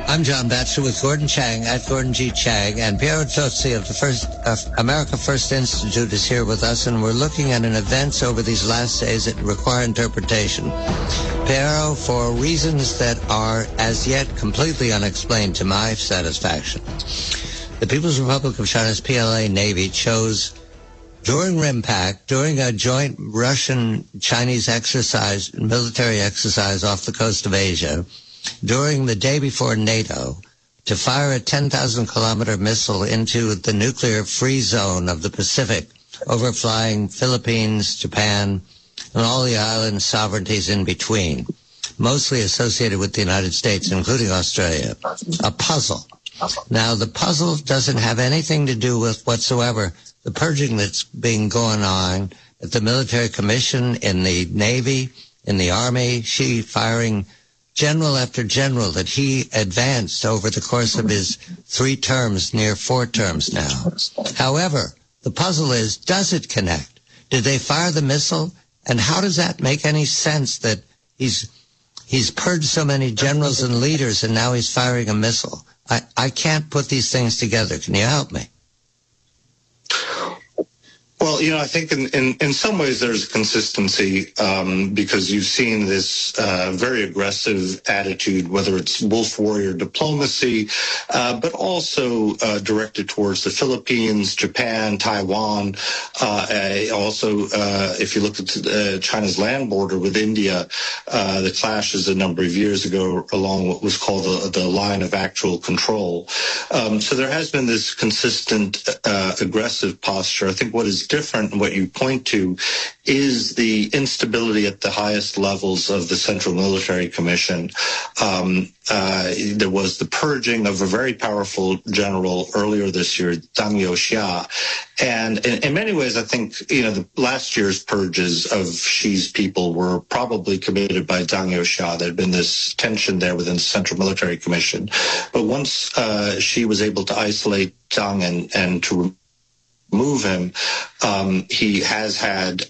I'm John Batchelor with Gordon Chang at Gordon G. Chang, and Piero Tozzi of the America First Institute is here with us, and we're looking at an events over these last days that require interpretation. Piero, for reasons that are as yet completely unexplained to my satisfaction, the People's Republic of China's PLA Navy chose during RIMPAC, during a joint Russian-Chinese exercise, military exercise off the coast of Asia, during the day before NATO, to fire a 10,000-kilometer missile into the nuclear-free zone of the Pacific, overflying Philippines, Japan, and all the island sovereignties in between, mostly associated with the United States, including Australia. A puzzle. Now, the puzzle doesn't have anything to do with whatsoever the purging that's being going on at the military commission, in the Navy, in the Army, Xi firing general after general that he advanced over the course of his 3 terms, near 4 terms now. However, the puzzle is, does it connect? Did they fire the missile? And how does that make any sense that he's purged so many generals and leaders and now he's firing a missile? I can't put these things together. Can you help me? Well, I think in some ways there's consistency because you've seen this very aggressive attitude, whether it's wolf warrior diplomacy, but also directed towards the Philippines, Japan, Taiwan. Also, if you look at China's land border with India, the clashes a number of years ago along what was called the line of actual control. So there has been this consistent aggressive posture. I think what is different and what you point to is the instability at the highest levels of the Central Military Commission. There was the purging of a very powerful general earlier this year, Zhang Youxia. And in many ways, I think, the last year's purges of Xi's people were probably committed by Zhang Youxia. There had been this tension there within the Central Military Commission. But once Xi was able to isolate Zhang and to remove him, he has had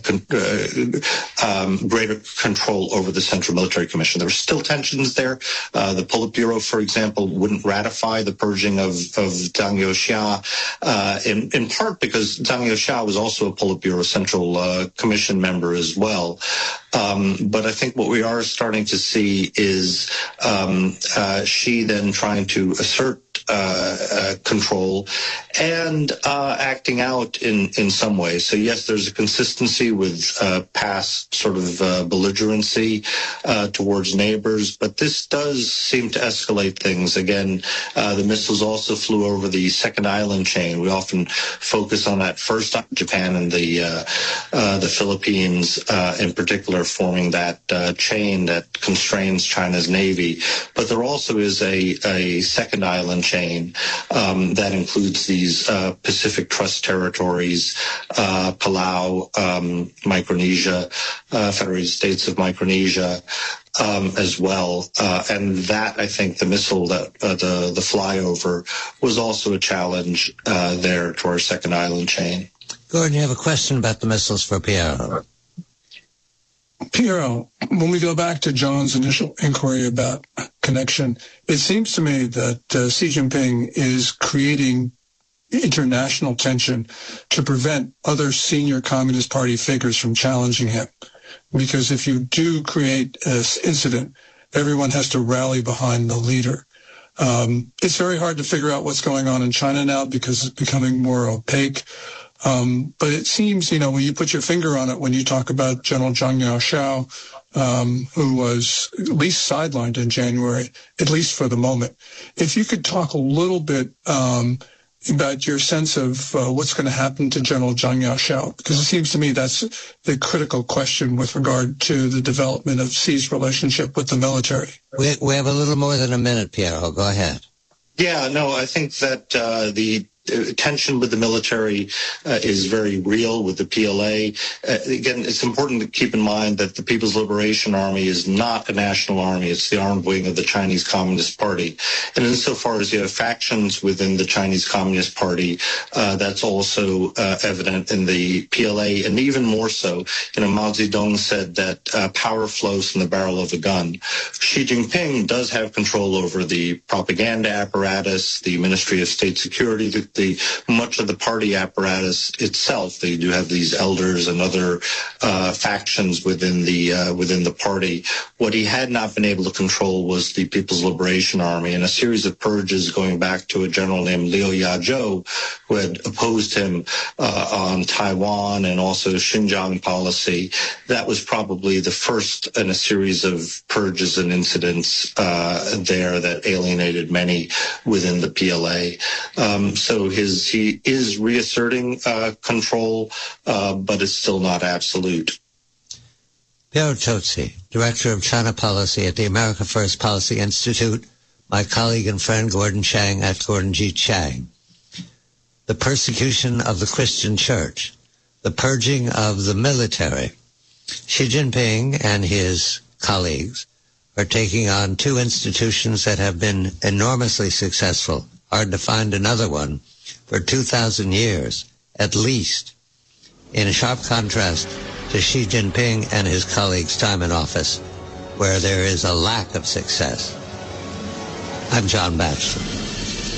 greater control over the Central Military Commission. There are still tensions there. The Politburo, for example, wouldn't ratify the purging of Zhang Youxia, in part because Zhang Youxia was also a Politburo Central Commission member as well. But I think what we are starting to see is Xi then trying to assert control and acting out in some ways. So yes, there's a consistency with past sort of belligerency towards neighbors, but this does seem to escalate things. Again, the missiles also flew over the second island chain. We often focus on that first, Japan and the Philippines in particular, forming that chain that constrains China's navy. But there also is a second island chain that includes these Pacific Trust territories, Palau, Micronesia, Federated States of Micronesia, as well. And that, I think, the missile, that the flyover was also a challenge there to our second island chain. Gordon, you have a question about the missiles for Piero. Piero, when we go back to John's initial inquiry about connection, it seems to me that Xi Jinping is creating international tension to prevent other senior Communist Party figures from challenging him. Because if you do create this incident, everyone has to rally behind the leader. It's very hard to figure out what's going on in China now because it's becoming more opaque. But it seems, when you put your finger on it, when you talk about General Zhang Youxia, who was at least sidelined in January, at least for the moment. If you could talk a little bit about your sense of what's going to happen to General Zhang Youxia, because it seems to me that's the critical question with regard to the development of Xi's relationship with the military. We have a little more than a minute, Piero. Go ahead. Yeah, no, I think that the tension with the military is very real with the PLA. Again, it's important to keep in mind that the People's Liberation Army is not a national army. It's the armed wing of the Chinese Communist Party. And insofar as you have factions within the Chinese Communist Party, that's also evident in the PLA, and even more so. Mao Zedong said that power flows from the barrel of a gun. Xi Jinping does have control over the propaganda apparatus, the Ministry of State Security, much of the party apparatus itself. They do have these elders and other factions within the party. What he had not been able to control was the People's Liberation Army, and a series of purges going back to a general named Liu Yazhou, who had opposed him on Taiwan and also Xinjiang policy. That was probably the first in a series of purges and incidents there that alienated many within the PLA. So he is reasserting control, but it's still not absolute. Piero Tozzi, Director of China Policy at the America First Policy Institute, my colleague and friend Gordon Chang at Gordon G. Chang. The persecution of the Christian church, the purging of the military. Xi Jinping and his colleagues are taking on two institutions that have been enormously successful. Hard to find another one for 2,000 years, at least, in sharp contrast to Xi Jinping and his colleagues' time in office, where there is a lack of success. I'm John Batchelor.